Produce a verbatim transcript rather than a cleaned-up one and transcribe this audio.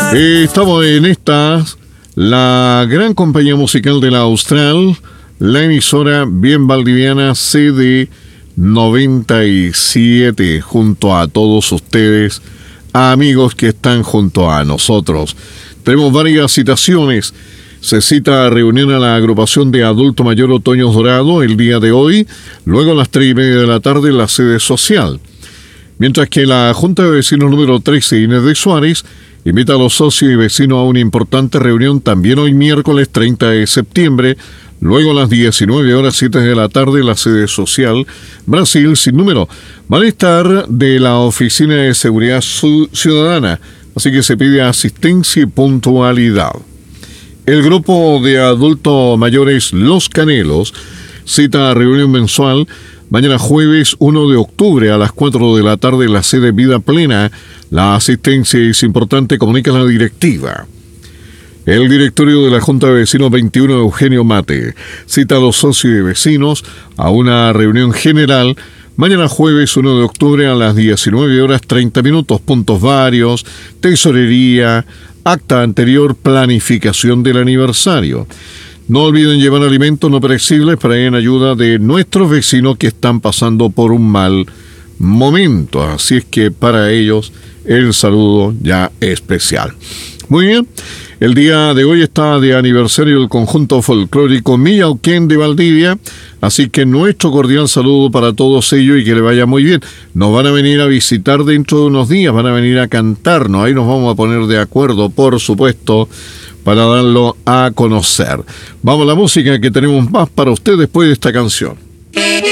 Eh, estamos en esta, la gran compañía musical de la Austral, la emisora bien valdiviana C D noventa y siete, junto a todos ustedes, amigos que están junto a nosotros. Tenemos varias citaciones. Se cita a reunión a la agrupación de adulto mayor Otoño Dorado el día de hoy, luego a las tres y media de la tarde en la sede social. Mientras que la Junta de Vecinos número trece, Inés de Suárez, invita a los socios y vecinos a una importante reunión también hoy miércoles treinta de septiembre, luego a las diecinueve horas siete de la tarde en la sede social Brasil sin número. Van a estar de la Oficina de Seguridad Ciudadana, así que se pide asistencia y puntualidad. El grupo de adultos mayores Los Canelos cita a reunión mensual mañana jueves uno de octubre a las cuatro de la tarde en la sede Vida Plena. La asistencia es importante, comunica la directiva. El directorio de la Junta de Vecinos veintiuno, Eugenio Mate, cita a los socios y vecinos a una reunión general mañana jueves uno de octubre a las diecinueve horas treinta minutos, puntos varios, tesorería, acta anterior, planificación del aniversario. No olviden llevar alimentos no perecibles para ir en ayuda de nuestros vecinos que están pasando por un mal momento. Así es que para ellos el saludo ya especial. Muy bien, el día de hoy está de aniversario el conjunto folclórico Millauquén de Valdivia, así que nuestro cordial saludo para todos ellos y que le vaya muy bien. Nos van a venir a visitar dentro de unos días, van a venir a cantarnos, ahí nos vamos a poner de acuerdo, por supuesto, para darlo a conocer. Vamos a la música, que tenemos más para usted después de esta canción.